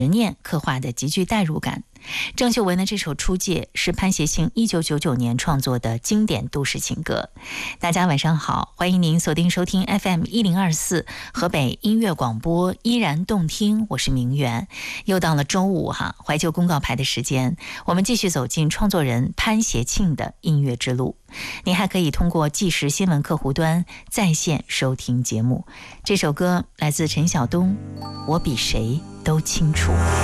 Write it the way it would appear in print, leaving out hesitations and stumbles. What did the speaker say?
念刻画的极具代入感。郑秀文的这首《出界》是潘协庆1999年创作的经典都市情歌。大家晚上好，欢迎您锁定收听 FM1024 河北音乐广播，依然动听，我是明媛。又到了周五怀旧公告牌的时间，我们继续走进创作人潘协庆的音乐之路。您还可以通过即时新闻客户端在线收听节目。这首歌来自陈晓东，我比谁都清楚。